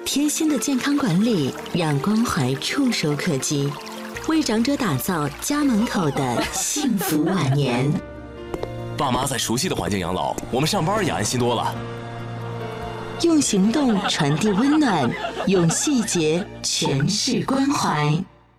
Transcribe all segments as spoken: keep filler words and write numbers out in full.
贴心的健康管理让关怀触手可及，为长者打造家门口的幸福晚年。 爸妈在熟悉的环境养老，我们上班也安心多了。 用行动传递温暖，用细节诠释关怀。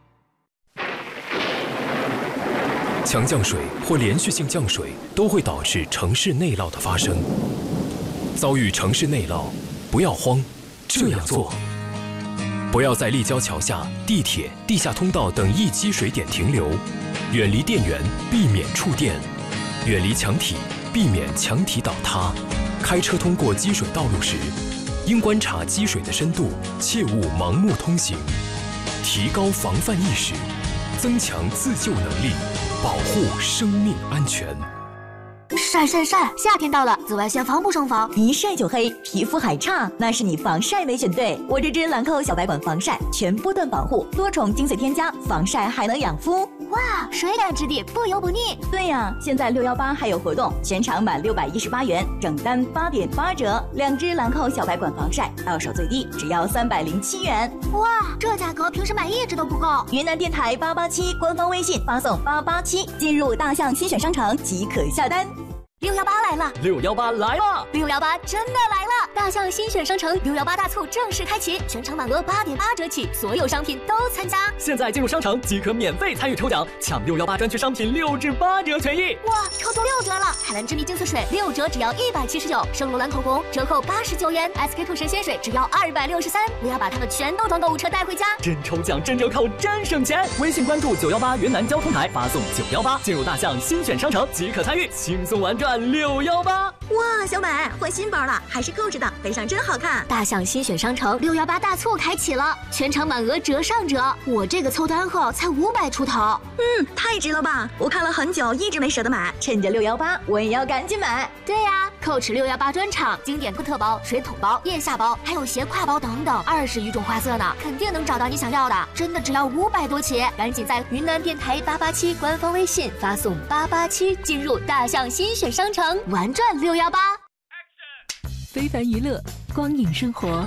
强降水或连续性降水都会导致城市内涝的发生。遭遇城市内涝，不要慌，这样做：不要在立交桥下、地铁、地下通道等易积水点停留，远离电源，避免触电；远离墙体，避免墙体倒塌。开车通过积水道路时，应观察积水的深度，切勿盲目通行。提高防范意识，增强自救能力，保护生命安全。 晒晒晒！夏天到了，紫外线防不胜防， 一晒就黑，皮肤还差，那是你防晒没选对。我这支兰蔻小白管防晒，全波段保护，多重精粹添加，防晒还能养肤。 哇，水感质地，不油不腻。 对呀，现在六一八还有活动，全场满六百一十八元，整单八点八折。两支兰蔻小白管防晒，到手最低只要三百零七元。 哇，这价格平时买一支都不够。 云南电台八八七官方微信发送八八七，进入大象新选商城即可下单。 六幺八来了！ 六幺八来了！ 六幺八真的来了！大象新选商城六幺八大促正式开启，全场满额八点八折起，所有商品都参加。 现在进入商城即可免费参与抽奖，抢六幺八专区商品六至八折权益。 哇，抽中六折了！海蓝之谜净丝水六折只要一百七十九，圣罗兰口红折扣八十九元 ，S K two 神仙水只要二百六十三。不要把它们全都装购物车带回家， 真抽奖真折扣真省钱！微信关注九幺八云南交通台，发送九幺八进入大象新选商城即可参与，轻松玩转六幺八。 哇，小买换新包了，还是购置的，背上真好看。 大象新选商城六幺八大促开启了，全场满额折上折，我这个凑单后才五百出头。 嗯，太值了吧！我看了很久，一直没舍得买，趁着六幺八，我也要赶紧买。 对呀、啊，蔻驰六幺八专场，经典特包、水桶包、腋下包，还有斜挎包等等，二十余种花色呢，肯定能找到你想要的。真的只要五百多起，赶紧在云南电台八八七官方微信发送八八七，进入大象新选商城，玩转六幺八。 非凡娱乐，光影生活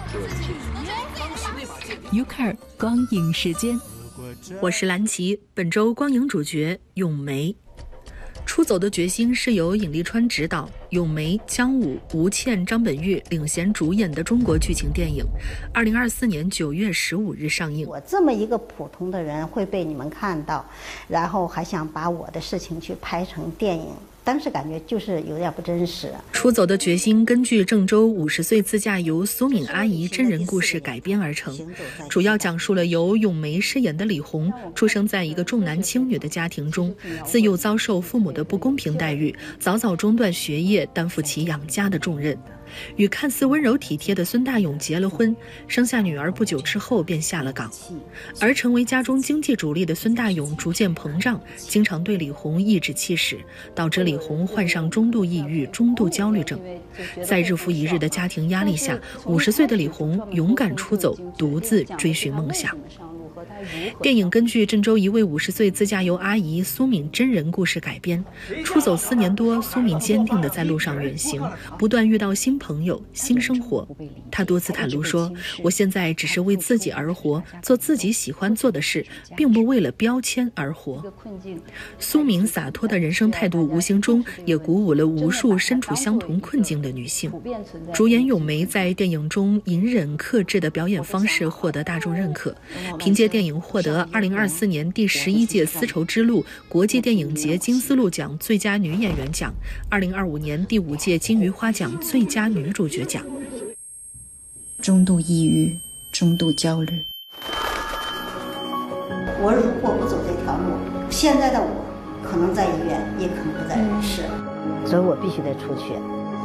，U C A R 光影时间。 我是蓝琪，本周光影主角咏梅。出走的决心是由尹力川执导，咏梅、姜武、吴倩、张本煜领衔主演的中国剧情电影，二零二四年九月十五日上映。 我这么一个普通的人会被你们看到，然后还想把我的事情去拍成电影。当时感觉就是有点不真实。 出走的决心根据郑州五十岁自驾游苏敏阿姨真人故事改编而成，主要讲述了由咏梅饰演的李红出生在一个重男轻女的家庭中，自幼遭受父母的不公平待遇，早早中断学业，担负起养家的重任。与看似温柔体贴的孙大勇结了婚，生下女儿不久之后便下了岗，而成为家中经济主力的孙大勇逐渐膨胀，经常对李红颐指气使，导致李红患上中度抑郁、中度焦虑症。在日复一日的家庭压力下，五十岁的李红勇敢出走，独自追寻梦想。电影根据郑州一位五十岁自驾游阿姨苏敏真人故事改编。出走四年多，苏敏坚定地在路上远行，不断遇到新朋友、新生活。她多次袒露说：“我现在只是为自己而活，做自己喜欢做的事，并不为了标签而活。”苏敏洒脱的人生态度，无形中也鼓舞了无数身处相同困境的女性。主演咏梅在电影中隐忍克制的表演方式获得大众认可，凭借电影获得二零二四年第十一届丝绸之路国际电影节金丝鹿奖最佳女演员奖，二零二五年第五届金鱼花奖最佳女主角奖。 中度抑郁，中度焦虑。 我如果不走这条路，现在的我可能在医院，也可能不在人世，所以我必须得出去。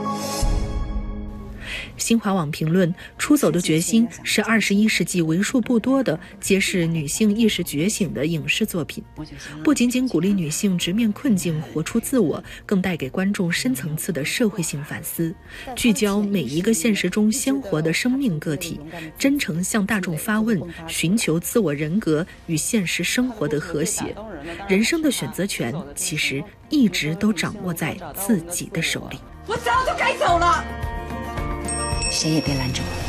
新华网评论：出走的决心是二十一世纪为数不多的揭示女性意识觉醒的影视作品，不仅仅鼓励女性直面困境活出自我，更带给观众深层次的社会性反思，聚焦每一个现实中鲜活的生命个体，真诚向大众发问，寻求自我人格与现实生活的和谐。人生的选择权其实一直都掌握在自己的手里。 我早就该走了， 谁也别拦着我。